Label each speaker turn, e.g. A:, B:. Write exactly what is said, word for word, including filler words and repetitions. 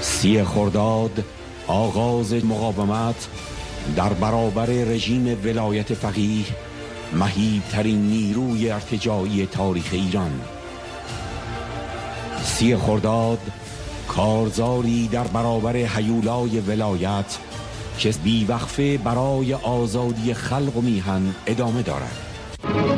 A: سی خرداد آغاز مقاومت در برابر رژیم ولایت فقیه، مهیب‌ترین نیروی ارتجاعی تاریخ ایران. سی خرداد کارزاری در برابر هیولای ولایت که بیوقفه برای آزادی خلق و میهن ادامه دارد.